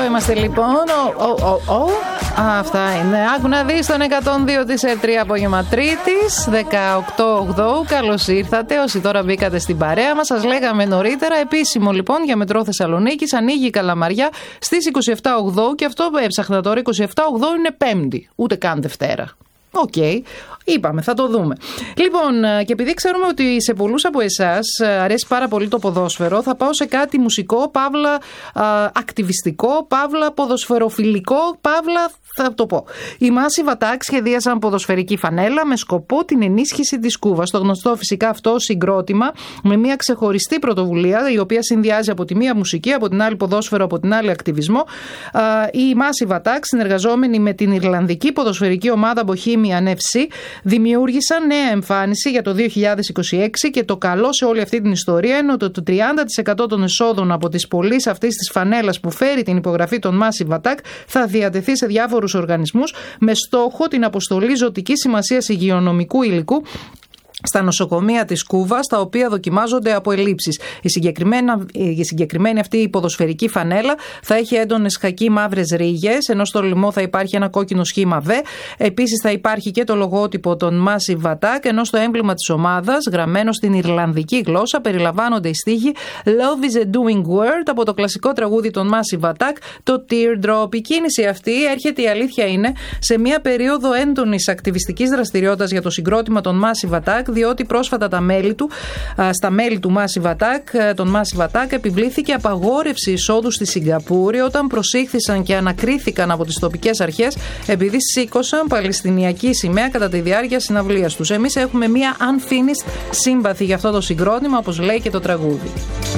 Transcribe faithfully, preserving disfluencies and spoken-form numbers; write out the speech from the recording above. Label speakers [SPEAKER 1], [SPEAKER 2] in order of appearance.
[SPEAKER 1] είμαστε λοιπόν. Ο, ο, ο, ο. Α, αυτά είναι. Άκου να δεις τον εκατόν δύο της τρία απόγευμα Τρίτης, δεκαοκτώ ογδόου. Καλώς ήρθατε. Όσοι τώρα μπήκατε στην παρέα μας, σας λέγαμε νωρίτερα. Επίσημο λοιπόν για Μετρό Θεσσαλονίκης. Ανοίγει η Καλαμαριά στις είκοσι επτά ογδόου. Και αυτό έψαχνα τώρα. είκοσι επτά ογδόου είναι Πέμπτη. Ούτε καν Δευτέρα. Οκ, okay. Είπαμε, θα το δούμε. Λοιπόν, και επειδή ξέρουμε ότι σε πολλούς από εσάς αρέσει πάρα πολύ το ποδόσφαιρο, θα πάω σε κάτι μουσικό, παύλα α, ακτιβιστικό, παύλα ποδοσφαιροφιλικό, παύλα θα το πω. Οι Massive Attack σχεδίασαν ποδοσφαιρική φανέλα με σκοπό την ενίσχυση της Κούβας. Το γνωστό φυσικά αυτό συγκρότημα με μια ξεχωριστή πρωτοβουλία, η οποία συνδυάζει από τη μία μουσική, από την άλλη ποδόσφαιρο, από την άλλη ακτιβισμό. Οι Massive Attack, συνεργαζόμενοι με την Ιρλανδική ποδοσφαιρική ομάδα Bohemian εφ σι, δημιούργησαν νέα εμφάνιση για το δύο χιλιάδες είκοσι έξι και το καλό σε όλη αυτή την ιστορία είναι ότι το τριάντα τοις εκατό των εσόδων από τις πωλήσεις αυτής της φανέλας που φέρει την υπογραφή των Massive Attack θα διατεθεί σε διάφορους οργανισμούς με στόχο την αποστολή ζωτικής σημασίας υγειονομικού υλικού στα νοσοκομεία της Κούβας, τα οποία δοκιμάζονται από ελλείψεις. Η, η συγκεκριμένη αυτή η ποδοσφαιρική φανέλα θα έχει έντονες χακί μαύρες ρίγες, ενώ στο λαιμό θα υπάρχει ένα κόκκινο σχήμα V. Επίσης θα υπάρχει και το λογότυπο των Massive Attack, ενώ στο έμβλημα της ομάδας, γραμμένο στην Ιρλανδική γλώσσα, περιλαμβάνονται οι στίχοι Love is a doing word από το κλασικό τραγούδι των Massive Attack, το Teardrop. Η κίνηση αυτή έρχεται, η αλήθεια είναι, σε μια περίοδο έντονης ακτιβιστικής δραστηριότητας για το συγκρότημα των Massive Attack, διότι πρόσφατα τα μέλη του, στα μέλη του Massive Attack, των Massive Attack επιβλήθηκε απαγόρευση εισόδου στη Σιγκαπούρη όταν προσήχθησαν και ανακρίθηκαν από τις τοπικές αρχές επειδή σήκωσαν παλαιστινιακή σημαία κατά τη διάρκεια συναυλίας τους. Εμείς έχουμε μία unfinished sympathy για αυτό το συγκρότημα, όπως λέει και το τραγούδι.